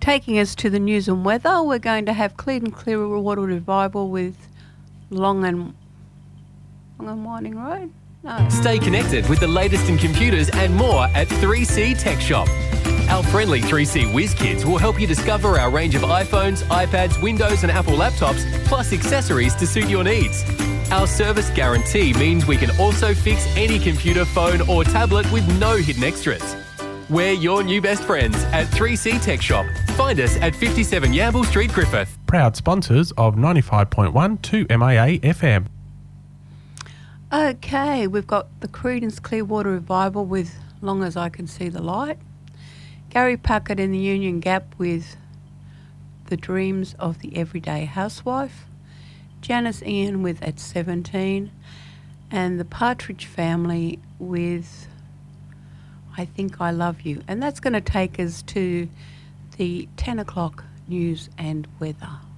Taking us to the news and weather, we're going to have Clean and Clear Water Revival with Long and Winding Road. No. Stay connected with the latest in computers and more at 3C Tech Shop. Our friendly 3C Whiz Kids will help you discover our range of iPhones, iPads, Windows and Apple laptops, plus accessories to suit your needs. Our service guarantee means we can also fix any computer, phone or tablet with no hidden extras. We're your new best friends at 3C Tech Shop. Find us at 57 Yamble Street, Griffith. Proud sponsors of 95.1 to MAA FM. Okay, we've got the Creedence Clearwater Revival with Long As I Can See the Light. Gary Puckett in the Union Gap with The Dreams of the Everyday Housewife. Janice Ian with At 17. And the Partridge Family with I Think I Love You. And that's going to take us to the 10 o'clock news and weather.